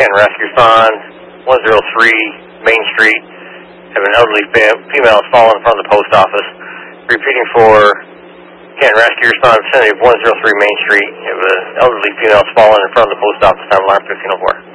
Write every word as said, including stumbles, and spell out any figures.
Canton Rescue Response, one oh three Main Street. Have an elderly female has fallen in front of the post office. Repeating for Canton Rescue Response, vicinity of one oh three Main Street. Have an elderly female has fallen in front of the post office. Time alarm fifteen oh four.